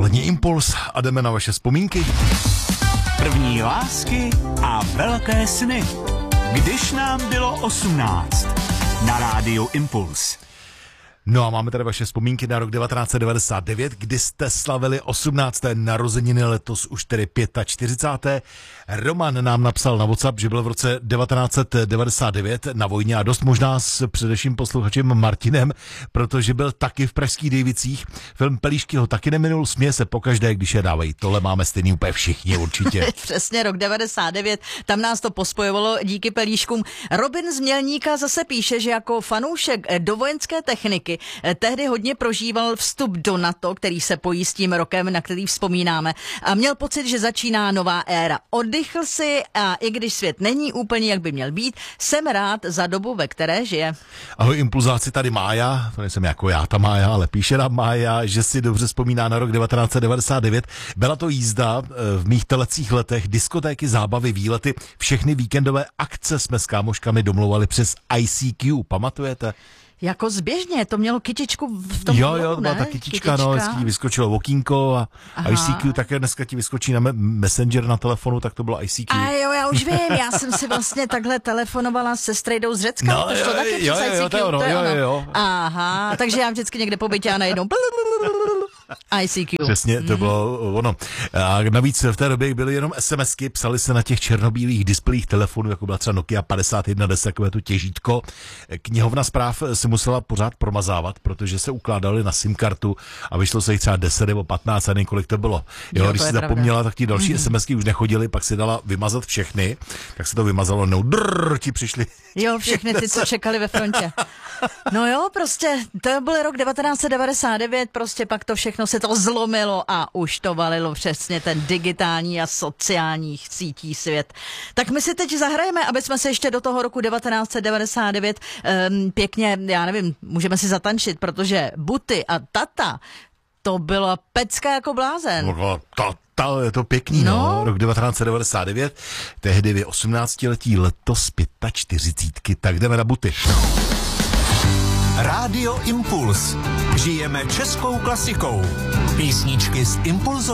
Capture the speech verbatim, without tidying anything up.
odpolední impuls a jdeme na vaše vzpomínky. První lásky a velké sny. Když nám bylo osmnáct. Na rádiu Impuls. No a máme tady vaše vzpomínky na rok devatenáct set devadesát devět, kdy jste slavili osmnácté narozeniny, letos už tedy čtyřicáté páté Roman nám napsal na WhatsApp, že byl v roce devatenáct set devadesát devět na vojně a dost možná s především posluchačem Martinem, protože byl taky v pražských Dejvicích. Film Pelíšky ho taky neminul, směje se pokaždé, když je dávají. Tohle máme stejný úplně všichni určitě. Přesně rok devadesát devět, tam nás to pospojovalo díky Pelíškům. Robin z Mělníka zase píše, že jako fanoušek do vojenské techniky tehdy hodně prožíval vstup do NATO, který se pojí s tím rokem, na který vzpomínáme, a měl pocit, že začíná nová éra. Oddychl si a i když svět není úplně, jak by měl být, jsem rád za dobu, ve které žije. Ahoj impulzáci, tady Mája, to nejsem jako já, ta Mája, ale píše nám Mája, že si dobře vzpomíná na rok devatenáct set devadesát devět. Byla to jízda v mých telecích letech, diskotéky, zábavy, výlety, všechny víkendové akce jsme s kámoškami domlouvali přes I C Q, pamatujete? Jako zběžně, to mělo kytičku v tom Jo, bloku, jo, to byla ne? ta kytička, no, hezký, vyskočilo okýnko a Aha. I C Q také dneska ti vyskočí na me- Messenger na telefonu, tak to bylo I C Q. A jo, já už vím, já jsem si vlastně takhle telefonovala se strejdou z Řecka, no, to šlo taky jo, přes jo, I C Q, jo, to je ono, jo, jo, jo. Aha, takže já vždycky někde po bytě a najednou I C Q. Přesně, to bylo ono. A navíc v té době byly jenom SMSky, psali se na těch černobílých displejích telefonů, jako byla třeba Nokia padesát jedna deset, takové to těžítko. Knihovna zpráv se musela pořád promazávat, protože se ukládaly na SIM kartu a vyšlo se jich třeba deset nebo patnáct a několik to bylo. Jo, jo, když si zapomněla, tak ti další mm-hmm. SMSky už nechodily, pak si dala vymazat všechny, tak se to vymazalo, no drrr, ti přišli. Jo, všechny ty, co čekali ve frontě. No jo, prostě, to byl rok devatenáct set devadesát devět, prostě pak to všechno se to zlomilo a už to valilo přesně ten digitální a sociální sítí svět. Tak my si teď zahrajeme, aby jsme se ještě do toho roku devatenáct set devadesát devět um, pěkně, já nevím, můžeme si zatančit, protože Buty a Tata, to byla pecka jako blázen. No, tata, je to pěkný, no. no. Rok devatenáct set devadesát devět, tehdy vy osmnáctiletí, letos čtyřicítky, tak jdeme na Buty. Rádio Impuls. Žijeme českou klasikou. Písničky z Impulzu.